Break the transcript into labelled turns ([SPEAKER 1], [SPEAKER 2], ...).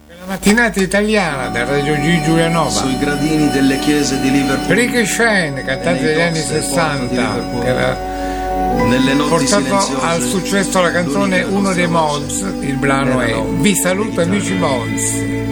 [SPEAKER 1] La mattinata italiana del Radio G Giulianova.
[SPEAKER 2] Sui gradini delle chiese di Liverpool.
[SPEAKER 1] Ricky Shane, cantante degli anni 60, che aveva portato al successo la canzone Uno dei Mods. Il brano è Vi saluto amici Mods.